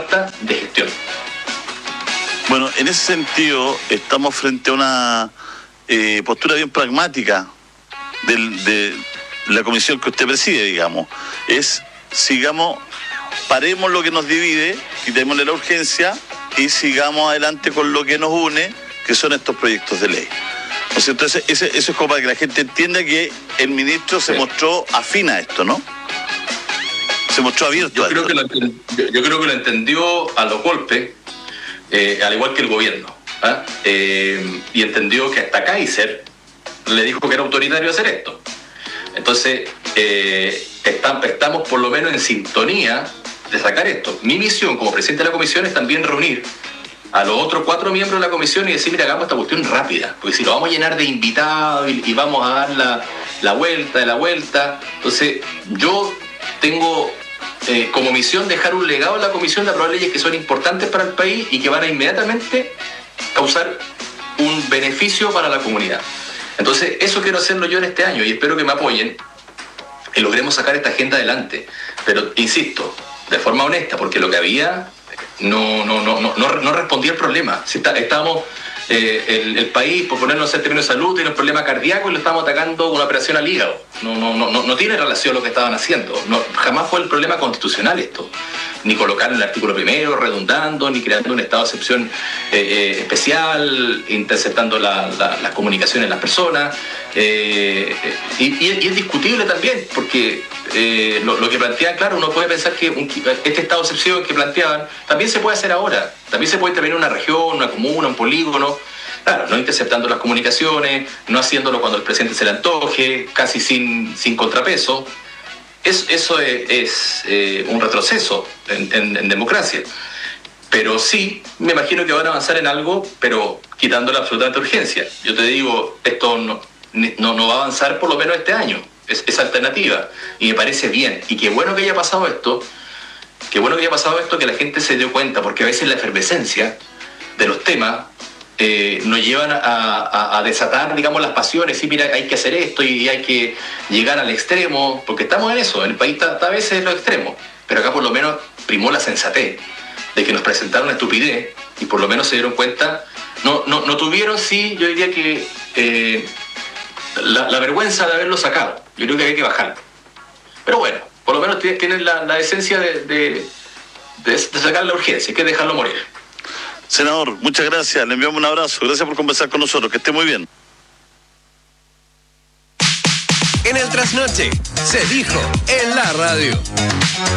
falta de gestión. Bueno, en ese sentido estamos frente a una postura bien pragmática de la comisión que usted preside, digamos. Paremos lo que nos divide, quitémosle la urgencia y sigamos adelante con lo que nos une, que son estos proyectos de ley. Entonces, eso es como para que la gente entienda que el ministro se mostró afín a esto, ¿no? Se mostró abierto. Yo creo que lo entendió a los golpes, al igual que el gobierno. Y entendió que hasta Kaiser le dijo que era autoritario hacer esto. Entonces, estamos por lo menos en sintonía de sacar esto. Mi misión como presidente de la comisión es también reunir a los otros 4 miembros de la comisión y decir, mira, hagamos esta cuestión rápida, porque si lo vamos a llenar de invitados y vamos a dar la vuelta, entonces yo tengo como misión dejar un legado en la comisión de aprobar leyes que son importantes para el país y que van a inmediatamente causar un beneficio para la comunidad. Entonces eso quiero hacerlo yo en este año y espero que me apoyen y logremos sacar esta agenda adelante, pero insisto, de forma honesta, porque lo que había no respondía al problema. Si estábamos, el país, por ponernos en términos de salud, tiene un problema cardíaco y lo estamos atacando con una operación al hígado. No tiene relación lo que estaban haciendo. Jamás fue el problema constitucional esto. Ni colocar el artículo primero, redundando, ni creando un estado de excepción especial, interceptando las comunicaciones de las personas. Y es discutible también, porque lo que plantean, claro, uno puede pensar que este estado de excepción que planteaban también se puede hacer ahora. También se puede intervenir una región, una comuna, un polígono. Claro, no interceptando las comunicaciones, no haciéndolo cuando el presidente se le antoje, casi sin contrapeso. Eso es un retroceso en democracia. Pero sí, me imagino que van a avanzar en algo, pero quitándole absolutamente urgencia. Yo te digo, esto no va a avanzar por lo menos este año. Es alternativa. Y me parece bien. Y qué bueno que haya pasado esto. Que la gente se dio cuenta, porque a veces la efervescencia de los temas nos llevan a desatar, digamos, las pasiones. Y mira, hay que hacer esto y hay que llegar al extremo, porque estamos en eso. El país está a veces en los extremos. Pero acá por lo menos primó la sensatez de que nos presentaron una estupidez y por lo menos se dieron cuenta. No tuvieron, sí, yo diría que la vergüenza de haberlo sacado. Yo creo que hay que bajarlo. Pero bueno, por lo menos tienen la decencia de sacar la urgencia, hay que dejarlo morir. Senador, muchas gracias, le enviamos un abrazo, gracias por conversar con nosotros, que esté muy bien. En el Trasnoche se dijo en la radio.